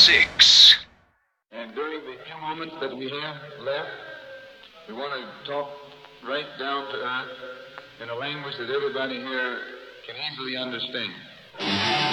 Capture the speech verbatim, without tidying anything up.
six. And during the few moments that we have left, we want to talk right down to earth in a language that everybody here can easily understand.